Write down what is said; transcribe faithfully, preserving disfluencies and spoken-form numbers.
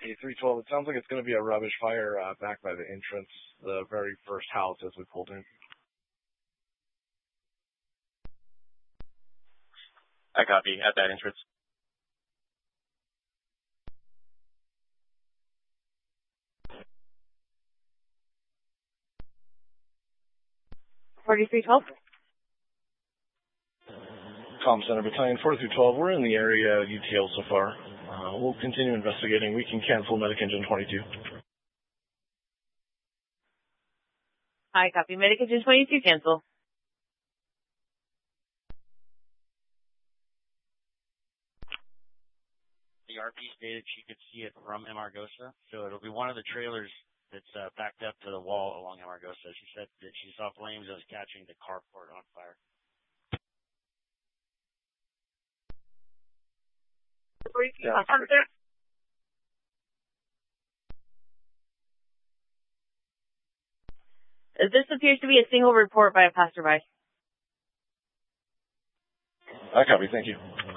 A three twelve, it sounds like it's going to be a rubbish fire uh, back by the entrance, the very first house as we pulled in. I copy, at that entrance. forty-three twelve. Comm Center Battalion forty-three twelve, we're in the area U T L so far. Uh, we'll continue investigating. We can cancel Medic Engine twenty-two. I copy. Medic Engine twenty-two, cancel. The R P stated she could see it from Amargosa, so it'll be one of the trailers that's uh, backed up to the wall along Amargosa. She said that she saw flames that was catching the carport on fire. Yeah. This appears to be a single report by a passerby. I copy, thank you.